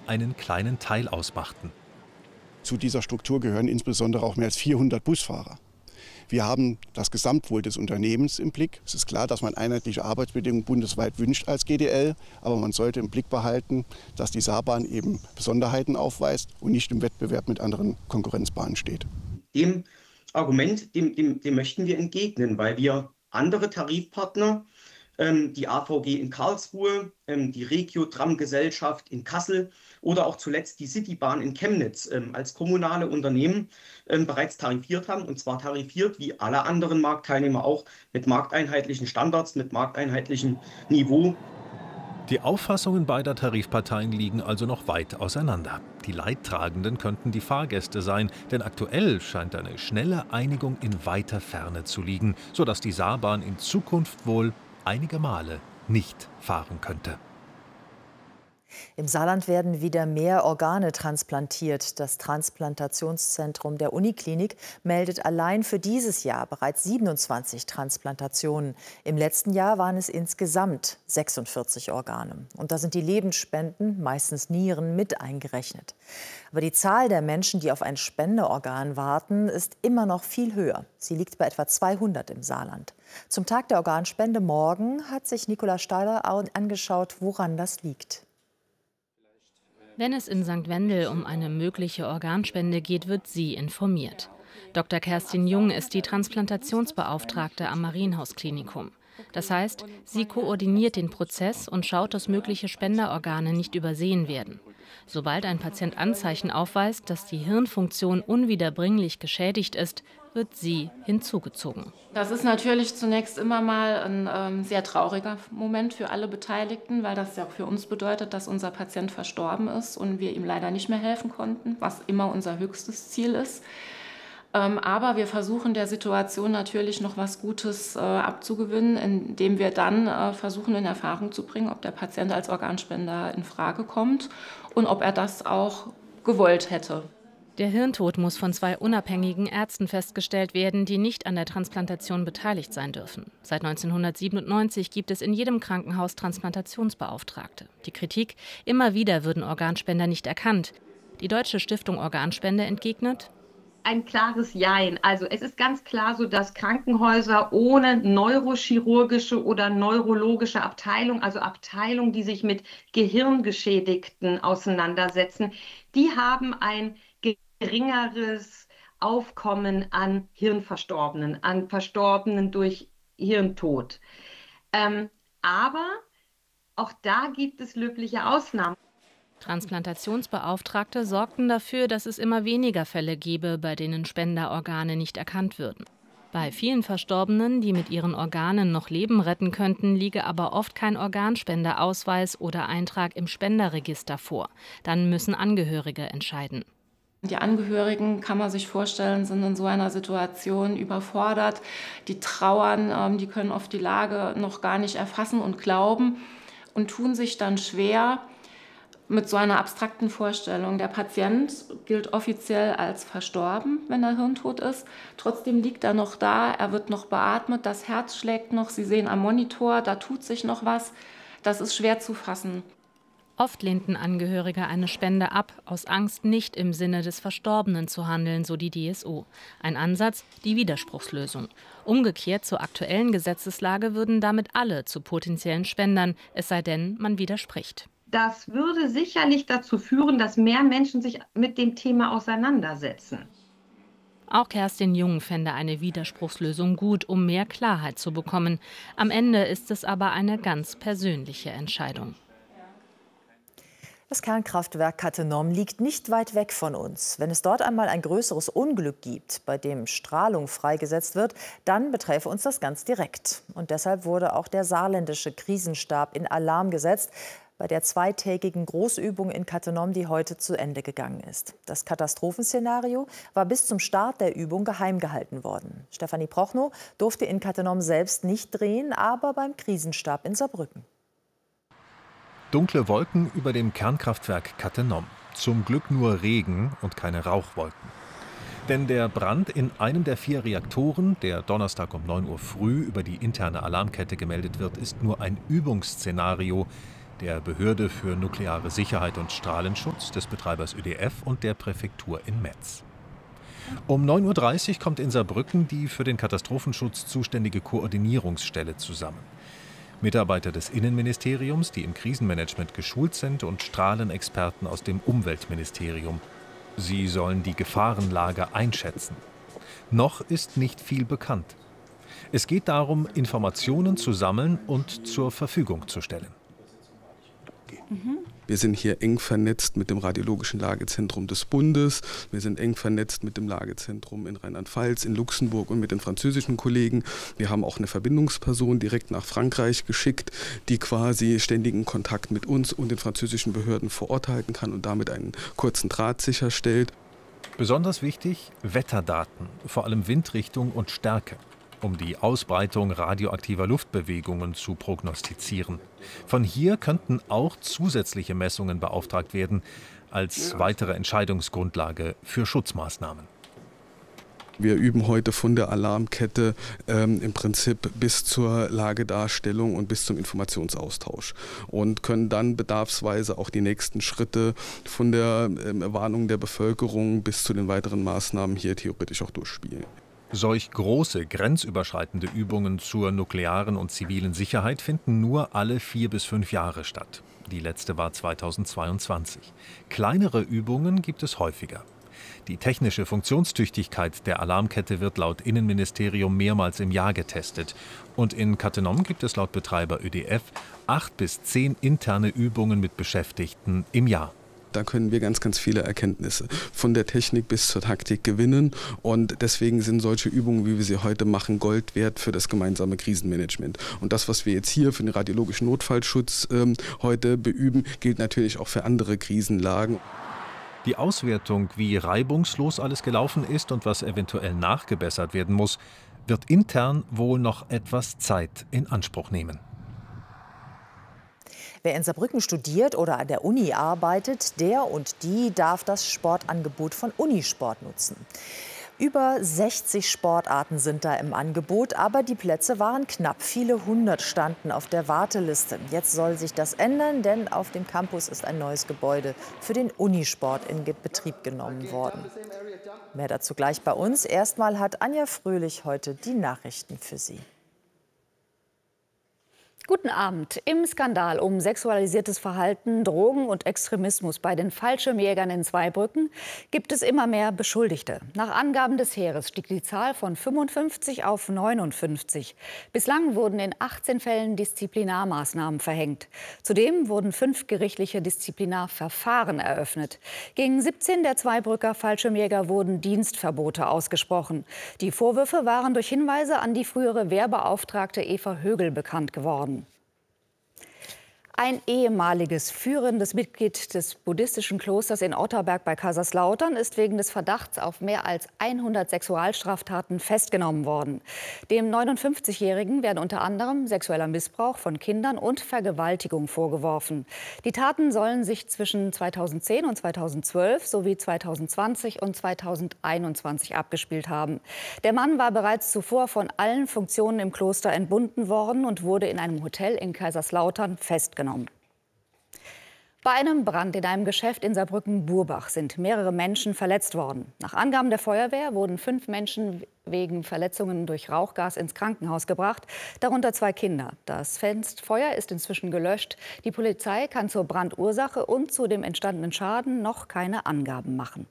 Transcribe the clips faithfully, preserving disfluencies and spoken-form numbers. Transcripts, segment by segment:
einen kleinen Teil ausmachten. Zu dieser Struktur gehören insbesondere auch mehr als vierhundert Busfahrer. Wir haben das Gesamtwohl des Unternehmens im Blick. Es ist klar, dass man einheitliche Arbeitsbedingungen bundesweit wünscht als G D L, aber man sollte im Blick behalten, dass die Saarbahn eben Besonderheiten aufweist und nicht im Wettbewerb mit anderen Konkurrenzbahnen steht. Dem Argument, dem, dem, dem möchten wir entgegnen, weil wir andere Tarifpartner, ähm, die A V G in Karlsruhe, ähm, die Regio-Tram-Gesellschaft in Kassel oder auch zuletzt die Citybahn in Chemnitz ähm, als kommunale Unternehmen ähm, bereits tarifiert haben. Und zwar tarifiert wie alle anderen Marktteilnehmer auch mit markteinheitlichen Standards, mit markteinheitlichem Niveau. Die Auffassungen beider Tarifparteien liegen also noch weit auseinander. Die Leidtragenden könnten die Fahrgäste sein, denn aktuell scheint eine schnelle Einigung in weiter Ferne zu liegen, sodass die Saarbahn in Zukunft wohl einige Male nicht fahren könnte. Im Saarland werden wieder mehr Organe transplantiert. Das Transplantationszentrum der Uniklinik meldet allein für dieses Jahr bereits siebenundzwanzig Transplantationen. Im letzten Jahr waren es insgesamt sechsundvierzig Organe. Und da sind die Lebensspenden, meistens Nieren, mit eingerechnet. Aber die Zahl der Menschen, die auf ein Spenderorgan warten, ist immer noch viel höher. Sie liegt bei etwa zweihundert im Saarland. Zum Tag der Organspende morgen hat sich Nicola Steiler angeschaut, woran das liegt. Wenn es in Sankt Wendel um eine mögliche Organspende geht, wird sie informiert. Doktor Kerstin Jung ist die Transplantationsbeauftragte am Marienhaus-Klinikum. Das heißt, sie koordiniert den Prozess und schaut, dass mögliche Spenderorgane nicht übersehen werden. Sobald ein Patient Anzeichen aufweist, dass die Hirnfunktion unwiederbringlich geschädigt ist, wird sie hinzugezogen. Das ist natürlich zunächst immer mal ein ähm, sehr trauriger Moment für alle Beteiligten, weil das ja auch für uns bedeutet, dass unser Patient verstorben ist und wir ihm leider nicht mehr helfen konnten, was immer unser höchstes Ziel ist. Ähm, aber wir versuchen der Situation natürlich noch was Gutes äh, abzugewinnen, indem wir dann äh, versuchen, in Erfahrung zu bringen, ob der Patient als Organspender in Frage kommt und ob er das auch gewollt hätte. Der Hirntod muss von zwei unabhängigen Ärzten festgestellt werden, die nicht an der Transplantation beteiligt sein dürfen. Seit neunzehnhundertsiebenundneunzig gibt es in jedem Krankenhaus Transplantationsbeauftragte. Die Kritik: Immer wieder würden Organspender nicht erkannt. Die Deutsche Stiftung Organspende entgegnet: Ein klares Jein. Also es ist ganz klar so, dass Krankenhäuser ohne neurochirurgische oder neurologische Abteilung, also Abteilungen, die sich mit Gehirngeschädigten auseinandersetzen, die haben ein geringeres Aufkommen an Hirnverstorbenen, an Verstorbenen durch Hirntod. Ähm, aber auch da gibt es löbliche Ausnahmen. Transplantationsbeauftragte sorgten dafür, dass es immer weniger Fälle gebe, bei denen Spenderorgane nicht erkannt würden. Bei vielen Verstorbenen, die mit ihren Organen noch Leben retten könnten, liege aber oft kein Organspenderausweis oder Eintrag im Spenderregister vor. Dann müssen Angehörige entscheiden. Die Angehörigen, kann man sich vorstellen, sind in so einer Situation überfordert. Die trauern, die können oft die Lage noch gar nicht erfassen und glauben und tun sich dann schwer mit so einer abstrakten Vorstellung. Der Patient gilt offiziell als verstorben, wenn er hirntot ist. Trotzdem liegt er noch da, er wird noch beatmet, das Herz schlägt noch, Sie sehen am Monitor, da tut sich noch was. Das ist schwer zu fassen. Oft lehnten Angehörige eine Spende ab, aus Angst, nicht im Sinne des Verstorbenen zu handeln, so die D S O. Ein Ansatz, die Widerspruchslösung. Umgekehrt zur aktuellen Gesetzeslage würden damit alle zu potenziellen Spendern, es sei denn, man widerspricht. Das würde sicherlich dazu führen, dass mehr Menschen sich mit dem Thema auseinandersetzen. Auch Kerstin Jung fände eine Widerspruchslösung gut, um mehr Klarheit zu bekommen. Am Ende ist es aber eine ganz persönliche Entscheidung. Das Kernkraftwerk Cattenom liegt nicht weit weg von uns. Wenn es dort einmal ein größeres Unglück gibt, bei dem Strahlung freigesetzt wird, dann beträfe uns das ganz direkt. Und deshalb wurde auch der saarländische Krisenstab in Alarm gesetzt, bei der zweitägigen Großübung in Cattenom, die heute zu Ende gegangen ist. Das Katastrophenszenario war bis zum Start der Übung geheim gehalten worden. Stefanie Prochnow durfte in Cattenom selbst nicht drehen, aber beim Krisenstab in Saarbrücken. Dunkle Wolken über dem Kernkraftwerk Cattenom. Zum Glück nur Regen und keine Rauchwolken. Denn der Brand in einem der vier Reaktoren, der Donnerstag um neun Uhr früh über die interne Alarmkette gemeldet wird, ist nur ein Übungsszenario. der Behörde für nukleare Sicherheit und Strahlenschutz, des Betreibers Ö D F und der Präfektur in Metz. Um neun Uhr dreißig kommt in Saarbrücken die für den Katastrophenschutz zuständige Koordinierungsstelle zusammen. Mitarbeiter des Innenministeriums, die im Krisenmanagement geschult sind, und Strahlenexperten aus dem Umweltministerium. Sie sollen die Gefahrenlage einschätzen. Noch ist nicht viel bekannt. Es geht darum, Informationen zu sammeln und zur Verfügung zu stellen. Wir sind hier eng vernetzt mit dem Radiologischen Lagezentrum des Bundes. Wir sind eng vernetzt mit dem Lagezentrum in Rheinland-Pfalz, in Luxemburg und mit den französischen Kollegen. Wir haben auch eine Verbindungsperson direkt nach Frankreich geschickt, die quasi ständigen Kontakt mit uns und den französischen Behörden vor Ort halten kann und damit einen kurzen Draht sicherstellt. Besonders wichtig Wetterdaten, vor allem Windrichtung und Stärke, um die Ausbreitung radioaktiver Luftbewegungen zu prognostizieren. Von hier könnten auch zusätzliche Messungen beauftragt werden, als weitere Entscheidungsgrundlage für Schutzmaßnahmen. Wir üben heute von der Alarmkette ähm, im Prinzip bis zur Lagedarstellung und bis zum Informationsaustausch und können dann bedarfsweise auch die nächsten Schritte von der ähm, Warnung der Bevölkerung bis zu den weiteren Maßnahmen hier theoretisch auch durchspielen. Solch große, grenzüberschreitende Übungen zur nuklearen und zivilen Sicherheit finden nur alle vier bis fünf Jahre statt. Die letzte war zweitausendzweiundzwanzig. Kleinere Übungen gibt es häufiger. Die technische Funktionstüchtigkeit der Alarmkette wird laut Innenministerium mehrmals im Jahr getestet. Und in Cattenom gibt es laut Betreiber Ö D F acht bis zehn interne Übungen mit Beschäftigten im Jahr. Da können wir ganz, ganz viele Erkenntnisse von der Technik bis zur Taktik gewinnen. Und deswegen sind solche Übungen, wie wir sie heute machen, Gold wert für das gemeinsame Krisenmanagement. Und das, was wir jetzt hier für den radiologischen Notfallschutz ähm, heute beüben, gilt natürlich auch für andere Krisenlagen. Die Auswertung, wie reibungslos alles gelaufen ist und was eventuell nachgebessert werden muss, wird intern wohl noch etwas Zeit in Anspruch nehmen. Wer in Saarbrücken studiert oder an der Uni arbeitet, der und die darf das Sportangebot von Unisport nutzen. Über sechzig Sportarten sind da im Angebot, aber die Plätze waren knapp. Viele hundert standen auf der Warteliste. Jetzt soll sich das ändern, denn auf dem Campus ist ein neues Gebäude für den Unisport in Betrieb genommen worden. Mehr dazu gleich bei uns. Erstmal hat Anja Fröhlich heute die Nachrichten für Sie. Guten Abend. Im Skandal um sexualisiertes Verhalten, Drogen und Extremismus bei den Fallschirmjägern in Zweibrücken gibt es immer mehr Beschuldigte. Nach Angaben des Heeres stieg die Zahl von fünfundfünfzig auf neunundfünfzig. Bislang wurden in achtzehn Fällen Disziplinarmaßnahmen verhängt. Zudem wurden fünf gerichtliche Disziplinarverfahren eröffnet. Gegen siebzehn der Zweibrücker Fallschirmjäger wurden Dienstverbote ausgesprochen. Die Vorwürfe waren durch Hinweise an die frühere Wehrbeauftragte Eva Högel bekannt geworden. Ein ehemaliges führendes Mitglied des buddhistischen Klosters in Otterberg bei Kaiserslautern ist wegen des Verdachts auf mehr als hundert Sexualstraftaten festgenommen worden. Dem neunundfünfzigjährigen werden unter anderem sexueller Missbrauch von Kindern und Vergewaltigung vorgeworfen. Die Taten sollen sich zwischen zweitausendzehn und zweitausendzwölf sowie zweitausendzwanzig und zweitausendeinundzwanzig abgespielt haben. Der Mann war bereits zuvor von allen Funktionen im Kloster entbunden worden und wurde in einem Hotel in Kaiserslautern festgenommen. Bei einem Brand in einem Geschäft in Saarbrücken-Burbach sind mehrere Menschen verletzt worden. Nach Angaben der Feuerwehr wurden fünf Menschen wegen Verletzungen durch Rauchgas ins Krankenhaus gebracht, darunter zwei Kinder. Das Feuer ist inzwischen gelöscht. Die Polizei kann zur Brandursache und zu dem entstandenen Schaden noch keine Angaben machen.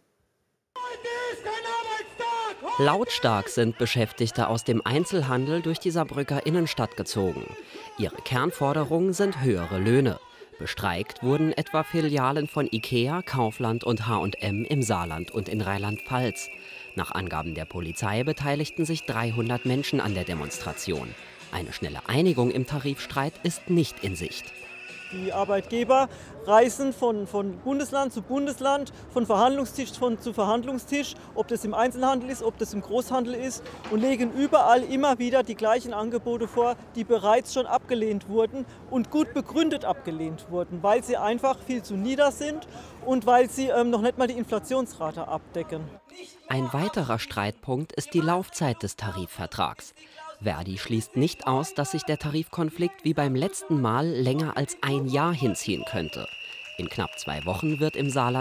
Lautstark sind Beschäftigte aus dem Einzelhandel durch die Saarbrücker Innenstadt gezogen. Ihre Kernforderungen sind höhere Löhne. Bestreikt wurden etwa Filialen von Ikea, Kaufland und H und M im Saarland und in Rheinland-Pfalz. Nach Angaben der Polizei beteiligten sich dreihundert Menschen an der Demonstration. Eine schnelle Einigung im Tarifstreit ist nicht in Sicht. Die Arbeitgeber reisen von, von Bundesland zu Bundesland, von Verhandlungstisch von, zu Verhandlungstisch, ob das im Einzelhandel ist, ob das im Großhandel ist, und legen überall immer wieder die gleichen Angebote vor, die bereits schon abgelehnt wurden und gut begründet abgelehnt wurden, weil sie einfach viel zu nieder sind und weil sie ähm, noch nicht mal die Inflationsrate abdecken. Ein weiterer Streitpunkt ist die Laufzeit des Tarifvertrags. Verdi schließt nicht aus, dass sich der Tarifkonflikt wie beim letzten Mal länger als ein Jahr hinziehen könnte. In knapp zwei Wochen wird im Saarland